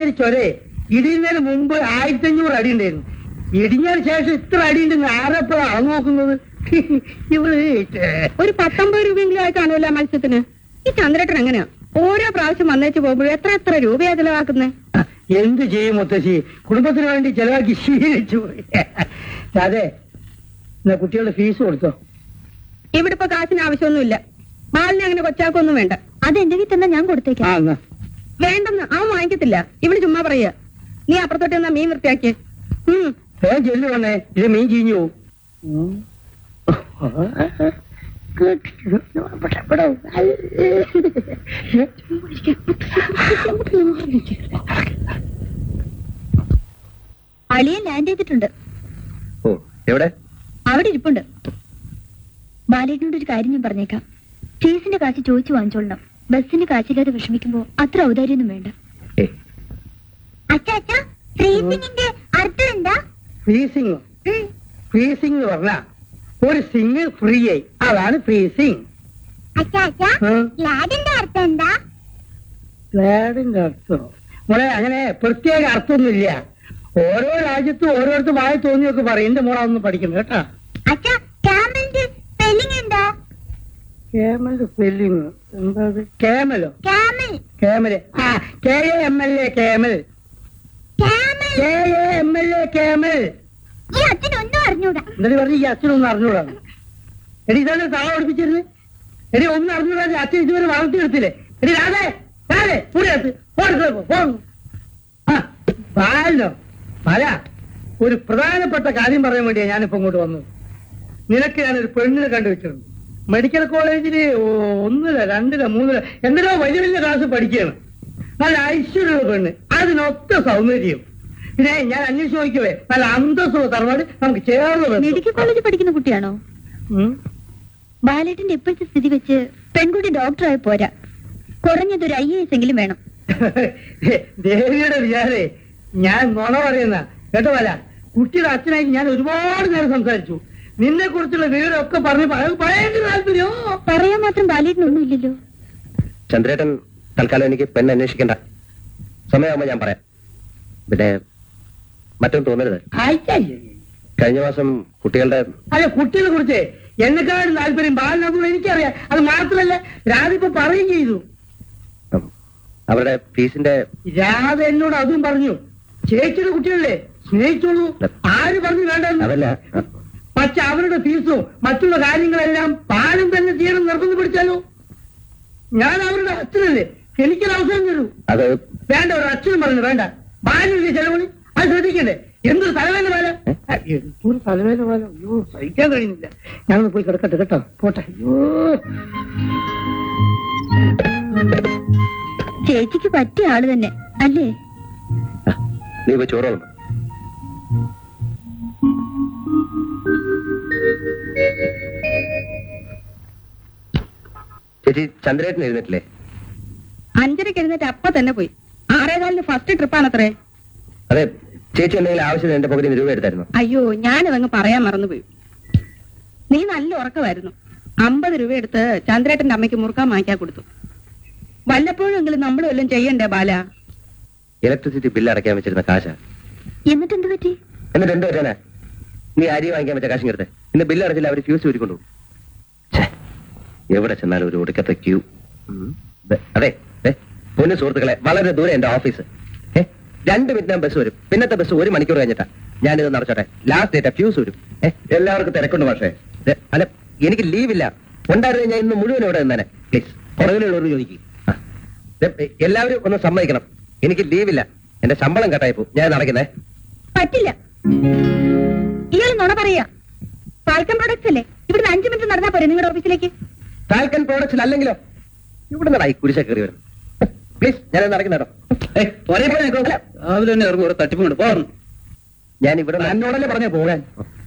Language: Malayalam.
ഒരു ചൊരേ ഇടിയുന്നതിന് മുമ്പ് 1500 അടി ഉണ്ടായിരുന്നു. ഇടിഞ്ഞതിന് ശേഷം ഇത്ര അടി ഉണ്ടെന്ന് ആരെപ്പോഴാണ് നോക്കുന്നത്? ഇവള് ഒരു 19 രൂപയെങ്കിലും ആയി കാണുമല്ലോ മത്സ്യത്തിന്. ഈ ചന്ദ്രേട്ടൻ എങ്ങനെയാ ഓരോ പ്രാവശ്യം വന്നേച്ച് പോകുമ്പോഴും എത്ര രൂപയാ ചെലവാക്കുന്നത്? എന്ത് ചെയ്യും മുത്തശ്ശി, കുടുംബത്തിന് വേണ്ടി ചെലവാക്കി ശീലിച്ചു പോയി. അതെ, എന്നാ കുട്ടികളുടെ ഫീസ് കൊടുത്തോ? ഇവിടെ ഇപ്പൊ കാശിന് ആവശ്യമൊന്നുമില്ല. ബാലിനെ അങ്ങനെ കൊച്ചാക്കൊന്നും വേണ്ട. അത് എന്റെ വീട്ടിൽ തന്നെ ഞാൻ കൊടുത്തേക്കാം. വേണ്ടെന്ന് അവൻ വാങ്ങിക്കത്തില്ല. ഇവിടെ ചുമ്മാ പറയാ. നീ അപ്പുറത്തോട്ട് എന്നാ മീൻ വൃത്തിയാക്കിയേ. ചെല്ലു വന്നേ, ഇത് മീൻ ചീഞ്ഞു പോവും. അളിയൻ ലാൻഡ് ചെയ്തിട്ടുണ്ട്. ഓ, എവിടെ? അവിടെ ഇരിപ്പുണ്ട്. ബാലേട്ടനോട് ഒരു കാര്യം ഞാൻ പറഞ്ഞേക്കാം. ഫീസിന്റെ കാശ് ചോദിച്ചു വാങ്ങിച്ചോളണം. ബസ്സിന് കാശില്ലാതെ വിഷമിക്കുമ്പോ അത്ര ഔദാര്യൊന്നും വേണ്ട. ഫ്രീസിംഗ് ഫ്രീസിംഗ് പറഞ്ഞ ഒരു സിംഗ് ഫ്രീ ആയി, അതാണ് ഫ്രീസിംഗ്. ഗ്ലാഡിന്റെ അർത്ഥം മോളെ അങ്ങനെ പ്രത്യേക അർത്ഥമൊന്നുമില്ല. ഓരോ രാജ്യത്തും ഓരോരുത്തർ വായി തോന്നിയൊക്കെ പറയും. എന്റെ മോളെ ഒന്ന് പഠിക്കണം കേട്ടാ. കേമലിന്റെ സ്പെല്ലിങ് എന്താ? കേമലോ? കേമല്. ആ, KAMLA കേമൽ. KAMLA camel. എന്താ പറഞ്ഞ? ഈ അച്ഛനൊന്നും അറിഞ്ഞൂടാ. എടി ഇതാണ് താഴെ പഠിപ്പിച്ചിരുന്നത്. എടി ഒന്നും അറിഞ്ഞൂടാ. അച്ഛൻ ഇതുവരെ വളർത്തിയെടുത്തില്ലേ? എടി രാധേ രാധേ കൂടിയത്ത് പാലോ പല ഒരു പ്രധാനപ്പെട്ട കാര്യം പറയാൻ വേണ്ടിയാ ഞാനിപ്പോ ഇങ്ങോട്ട് വന്നത്. നിനക്ക് ഞാനൊരു പെണ്ണിനെ കണ്ടുവച്ചിട്ടുണ്ട്. മെഡിക്കൽ കോളേജില് 1, 2, 3 എന്തിനോ വലിയ വലിയ ക്ലാസ് പഠിക്കുകയാണ്. നല്ല ഐശ്വര്യമുള്ള പെണ്ണ്, അതിനൊത്ത സൗന്ദര്യം. പിന്നെ ഞാൻ അന്വേഷിച്ച് നോക്കിയവേ നല്ല അന്തസ്സുള്ള തറവാട് നമുക്ക് ചേർന്ന്. മെഡിക്കൽ കോളേജിൽ പഠിക്കുന്ന കുട്ടിയാണോ? ബാലേട്ടന്റെ ഇപ്പോഴത്തെ സ്ഥിതി വെച്ച് പെൺകുട്ടി ഡോക്ടറായി പോരാ, കുറഞ്ഞതൊരു IAS എങ്കിലും വേണം. ദേവിയുടെ വിചാരേ ഞാൻ നുണ പറയുന്ന കേട്ടോ. അല്ല, കുട്ടിയുടെ അച്ഛനായി ഞാൻ ഒരുപാട് നേരം സംസാരിച്ചു. നിന്നെ കുറിച്ചുള്ള വിവരമൊക്കെ പറഞ്ഞു. ഭയങ്കര താല്പര്യോ. പറയാൻ മാത്രം ബാലേട്ടനൊന്നും ഇല്ലല്ലോ. ചന്ദ്രേട്ടൻ തൽക്കാലം എനിക്ക് പെണ്ണ് അന്വേഷിക്കണ്ട. സമയമാകുമ്പോ ഞാൻ പറയാം. പിന്നെ മറ്റൊന്നും തോന്നരുത്. കഴിഞ്ഞ മാസം കുട്ടികളുടെ അല്ല, കുട്ടികളെ കുറിച്ച് എന്നെക്കാളും താല്പര്യം ബാലിനോട് എനിക്കറിയാം. അത് മാത്രമല്ല രാധ ഇപ്പൊ പറയുകയും ചെയ്തു. അവരുടെ ഫീസിന്റെ രാധ എന്നോട് അതും പറഞ്ഞു. ചേച്ചിയുടെ കുട്ടികളെ സ്നേഹിച്ചോളൂ, ആര് പറഞ്ഞു വേണ്ടെന്ന്. അതല്ല, പക്ഷെ അവരുടെ ഫീസും മറ്റുള്ള കാര്യങ്ങളെല്ലാം പാലും തന്നെ ചെയ്യണം നിർബന്ധം പിടിച്ചാലോ? ഞാൻ അവരുടെ അച്ഛനല്ലേ, എനിക്കൊരു അവസരം തരൂ. അത് വേണ്ട, ഒരു അച്ഛനും പറഞ്ഞു വേണ്ട. ബാലിന്റെ ചെലവണി അത് ശ്രദ്ധിക്കണ്ടേ? എന്തൊരു തലവേദന പോലെ, എന്തൊരു തലവേദന പോലെ. അയ്യോ, സഹിക്കാൻ കഴിയുന്നില്ല. ഞാനൊന്ന് പോയി കിടക്കട്ടെ കേട്ടോ. പോട്ടെ. അയ്യോ, ചേച്ചിക്ക് പറ്റിയ ആള് തന്നെ അല്ലേ? നീ പോയി ചോറോളണം. ചേച്ചി, ചന്ദ്രേട്ടൻ എഴുന്നേറ്റില്ലേ? 5:30 എഴുന്നേറ്റ് അപ്പൊ തന്നെ പോയി. 6:15 ഫസ്റ്റ് ട്രിപ്പാണത്രേ. അതെ, ചേച്ചി എന്തെങ്കിലും ആവശ്യത്തിന് എന്റെ പകുതി രൂപ എടുത്തായിരുന്നു. അയ്യോ, ഞാനതങ്ങ് പറയാൻ മറന്നുപോയി. നീ നല്ല ഉറക്കമായിരുന്നു. 50 രൂപ എടുത്ത് ചന്ദ്രേട്ടന്റെ അമ്മയ്ക്ക് മുറുക്കാൻ വാങ്ങിക്കാൻ കൊടുത്തു. വല്ലപ്പോഴെങ്കിലും നമ്മൾ വല്ലതും ചെയ്യണ്ടേ ബാല? ഇലക്ട്രിസിറ്റി ബില്ല് അടയ്ക്കാൻ വെച്ചിരുന്ന കാശ. എന്നിട്ട് എന്ത് പറ്റി? എന്നിട്ട് എന്ത് പറ്റാനാ? നീ അരി വാങ്ങിക്കാൻ വെച്ച കാശും എടുത്ത് ഇന്ന് ബില്ല് അടച്ചില്ല. അവർ ഫ്യൂസ് ഊരിക്കൊണ്ടു. എവിടെ ചെന്നാലും ഒരു ഒടുക്കത്തെ ക്യൂ. അതെ, പൊന്നു സുഹൃത്തുക്കളെ, വളരെ ദൂരെ എന്റെ ഓഫീസ്. 2 മിനിറ്റിനാകും ബസ് വരും. പിന്നത്തെ ബസ് 1 മണിക്കൂർ കഴിഞ്ഞിട്ടാ. ഞാനിത് നടച്ചോട്ടെ. ലാസ്റ്റ് ഡേറ്റ് ഫ്യൂസ് വരും. എല്ലാവർക്കും തിരക്കുണ്ട്. പക്ഷേ അല്ല, എനിക്ക് ലീവില്ല. ഉണ്ടായിരുന്നു ഞാൻ ഇന്ന് മുഴുവൻ ഇവിടെ നിന്നേനെ. പ്ലീസ്, പുറകിലുള്ളവർ ചോദിക്കും. എല്ലാവരും ഒന്ന് സമ്മതിക്കണം, എനിക്ക് ലീവില്ല. എന്റെ ശമ്പളം കട്ടായിപ്പോ. ഞാൻ നടക്കുന്നേ. പറ്റില്ല. ഇയാൾ നുണ പറയാ. ഫാൽക്കൺ പ്രൊഡക്ട്സ് അല്ലേ? ഇവിടുന്ന് 5 മിനിറ്റ് നടന്നാ പോരെ നിങ്ങളുടെ ഓഫീസിലേക്ക്? ഫാൽക്കൺ പ്രോഡക്ട്സിൽ അല്ലെങ്കിലോ? ഇവിടെ നിന്നായി കുരിശ കയറി വരും. പ്ലീസ്, ഞാൻ നടക്കുന്നേട്ടോ. രാവിലെ തന്നെ ഇറങ്ങും. തട്ടിപ്പുണ്ട് പോകണം. ഞാൻ ഇവിടെ എന്നോടല്ലേ പറഞ്ഞ പോകാൻ.